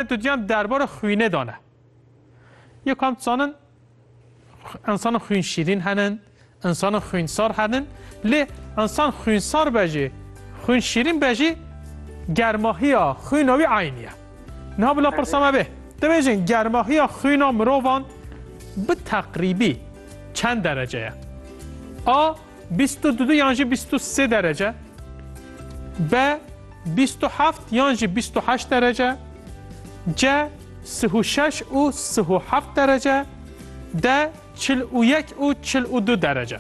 دودیان درباره خوینه دانه یکم زانن انسان خوین شیرین هنن انسان خوین سار هنن لی انسان خوین سار بجی خوین شیرین بجی گرماهی ها خویناوی عینیه نه بلا پرسامه به دبیجین گرماهی ها خوینا مروان به تقریبی چند درجه آ 22 یانجی 23 درجه ب 27 یانجی 28 درجه ج 36 و 37 درجه د 41 و 42 درجه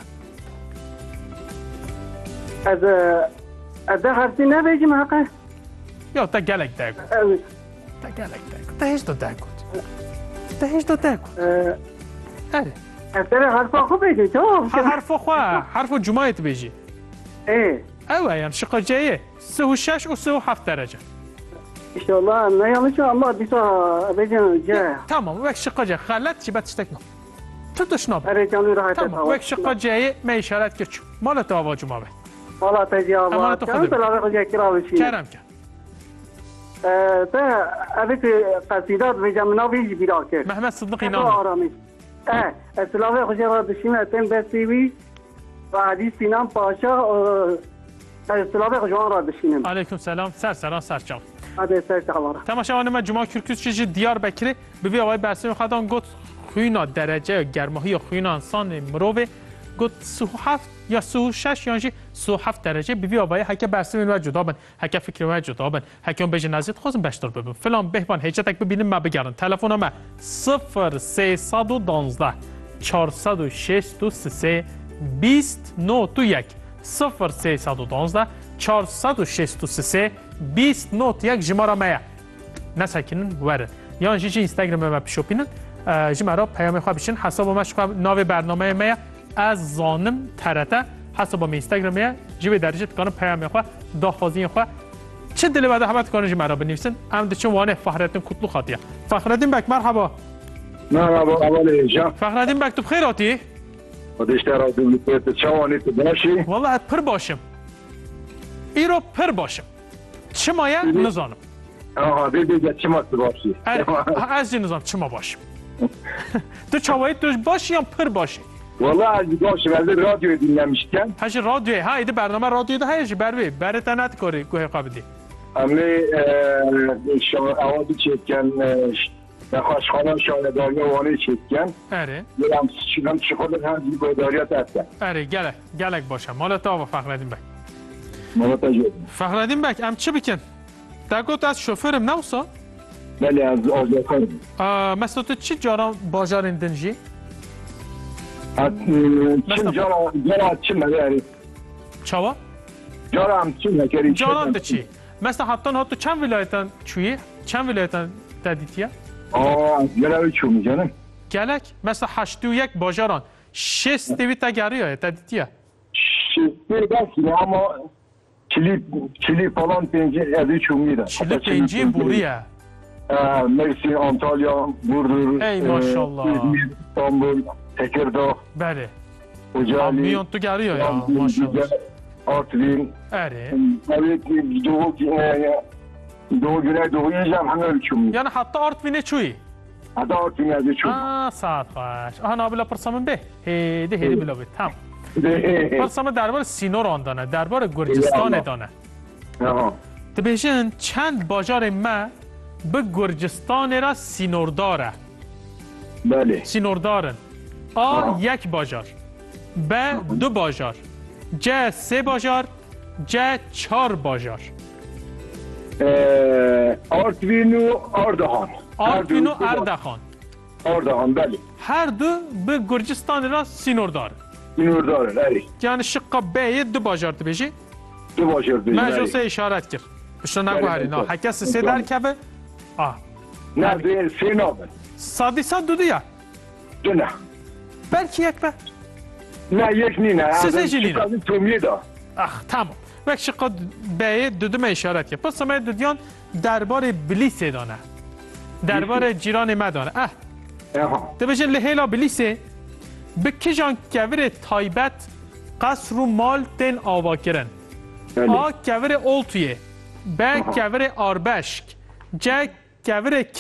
از هرسی نبیجیم حقه یا تا گلک دگو تا گلک دگو تا هیچ دو دگو تا هیچ دو دگو اره افتر حرفا خوب بیجی تو حرفا خواه حرفا جمعیت بیجی اوه یعنی شقا جایه 36 و 37 درجه انشالله نه یعنی چون اما دیسا بیجیم جای تمام وقت شقا جای خلط چی بات اشتک نو تو دشناب اره جانوی راحت تمام وقت شقا جایه می اشارت که چو مالت آوا جمعه مالا تجی آوا امانت خودم تلاوه خود یک کرا بشی کرم کرد تا اوی که قصیدات بیجیم نا بیجی بیرا کرد محمد صدقی نام آرامی تلاوه خود را بشیم اتن بسیوی و حدیث سینام پاشا تلاوه خود را بشینم علیکم سلام سر چاو هذا سر تخبره تماشاوان ما جمعه کرکوز چیزی دیار بکری ببی آقای برسیم خدان گفت خوینا درجه گرماهی خوینا انسان مروه گفت 37 یا 36 یانجی 37 درجه ببی آقای حکه برسیم و جدا بن حکه فکر و جدا بن حکه اون بیج نزدیک خواستم بشتر ببین فلان بهبان هیچ تک ببینیم ما بگردن تلفن ما 0312 463 291 0312 463 291 جماره مایا نسکنن ورد یا جی اینستاگرام ما بشوپینن جماره پیام خواب بشین حساب ما خواب ناو برنامه مایا از زانم ترته حساب ما اینستاگرام مایا جی درجه کنه پیام خواب داخوازی خواب چه دل بعد حبت کنه جماره بنویسن ام چه وانه فخرتون کتلو خاطیه فخرالدین بک مرحبا اولی جان فخرالدین بک تو بخیراتی خودش در دولیت چوانی تو باشی والله پر باشم ایرو پر باشم چه مایه نزانم دیگه چه ما باشی از این نظام چه ما باشم تو چاوایی توش باشی یا پر باشی والله از باشم از رادیو dinlemişken هاش رادیو ها ایده برنامه رادیو ده هایش بروی برای تنت کاری گوه قابدی عملی اوادی چکن نخواهشخانه شاهداری وانی چکن اره هم چی خود هم زیبایداریات هستن اره گلک باشم مالا تا و فخرالدین بک مالا تجربه فخرالدین بک ام چه بکن در گفت از شوفرم نوسا بله از آزاکار مثلا تو چی جارا باجار دنجی چیم جارا چیم مداری چاوا جارا هم چیم نکری جارا ده چی مثلا حتی چند ولایتان چویه چند ولایتان تدیتیه گلوی چومی جانم گلک مثلا 81 باجاران 6 تا گریه تدیتیه 6 بس اما چلی falan penci çumluydu. Çili penci buriye. Mersin, Antalya, Burdur, ey maşallah. İzmir, İstanbul, Tekirdağ. Beli. Kocaeli. Milyon tu geliyor ya maşallah. Artvin. Evet. Evet, Doğu Güneydoğu yiyeceğim hangi çumlu. Yani hatta Artvin'e çuyi. Hatta Artvin'e çumlu. Saat hoş. Aha nabila pırsamın be. Heydi bila be. Tamam. پرسام درباره سینور آن دانه درباره گرجستان دانه دبیجن چند باجار ما به گرجستان را سینور داره بله سینور دارن یک باجار ب 2 باجار ج 3 باجار ج 4 باجار آرتوین و اردهان اردهان بله هر دو به گرجستان را سینور داره سینور داره بله yani şıkka B'ye 2 bajar dibêjî 2 bajar dibêjî meclise işaret kir bişte neguherî na heke sê derkeve ne bê sê nabin sadî sad du ya du ne belki yek be ne yek nîne sizê jî nîne tomiyê da tamam wek şıkka B'ye dudime işaret kir pir semê dudiyan derbarê Bilîsê dane derbarê cîranê me dane dibêjin li hêla Bilîsê bi kîjan kevirê taybet qesr û mal tên avakirin A kevirê Oltuyê B kevirê Arbeşk C kevirê